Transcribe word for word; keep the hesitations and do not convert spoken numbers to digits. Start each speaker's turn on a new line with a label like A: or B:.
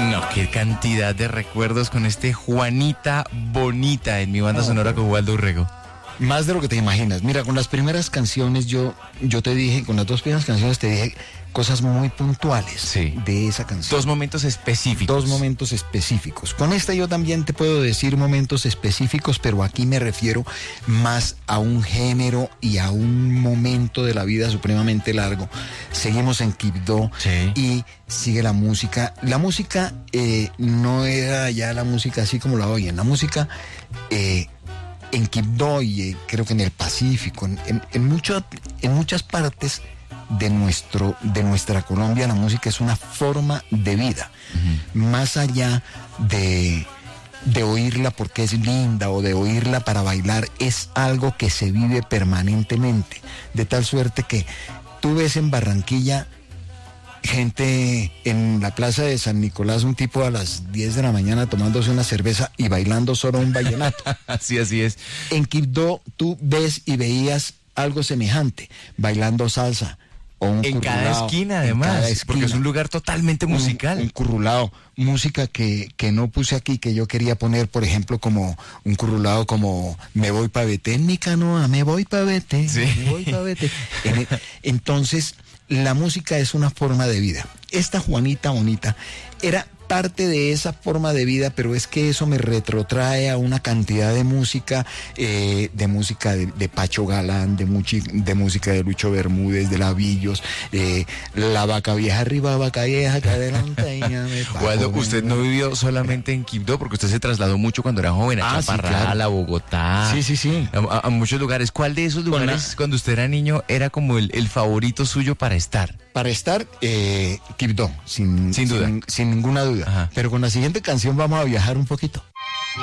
A: No, qué cantidad de recuerdos con este Juanita Bonita en mi banda sonora con Waldo Urrego.
B: Más de lo que te imaginas. Mira, con las primeras canciones yo, yo te dije, con las dos primeras canciones te dije cosas muy puntuales
A: Sí.
B: de esa canción.
A: Dos momentos específicos.
B: Dos momentos específicos. Con esta yo también te puedo decir momentos específicos, pero aquí me refiero más a un género y a un momento de la vida supremamente largo. Seguimos en Quibdó
A: Sí.
B: y sigue la música. La música eh, no era ya la música así como la oyen. La música... Eh, en Quibdó y eh, creo que en el Pacífico, en, en, en, mucho, en muchas partes de, nuestro, de nuestra Colombia, la música es una forma de vida. Uh-huh. Más allá de, de oírla porque es linda o de oírla para bailar, es algo que se vive permanentemente. De tal suerte que tú ves en Barranquilla gente en la plaza de San Nicolás, un tipo a las diez de la mañana tomándose una cerveza y bailando solo un vallenato.
A: Así, así es.
B: En Quibdó tú ves y veías algo semejante, bailando salsa. O un
A: en cada esquina, además,
B: cada esquina,
A: porque es un lugar totalmente musical.
B: Un, un currulao, música que, que no puse aquí, que yo quería poner, por ejemplo, como un currulao como Me voy pa' Vete en mi canoa, me voy pa' Vete, sí. me voy pa' Vete. En, entonces... La música es una forma de vida. Esta Juanita Bonita era parte de esa forma de vida, pero es que eso me retrotrae a una cantidad de música, eh, de música de, de Pacho Galán, de, muchi, de música de Lucho Bermúdez, de Lavillos, eh, La Vaca Vieja arriba, Vaca Vieja, que adelante.
A: Waldo, usted no vivió solamente en Quibdó, porque usted se trasladó mucho cuando era joven, a ah, Chaparral, sí, claro. a Bogotá.
B: Sí, sí, sí.
A: A, a muchos lugares. ¿Cuál de esos lugares, la... cuando usted era niño, era como el, el favorito suyo para estar?
B: Para estar, eh, Quibdó, sin,
A: sin duda.
B: Sin, sin ninguna duda. Ajá. Pero con la siguiente canción vamos a viajar un poquito.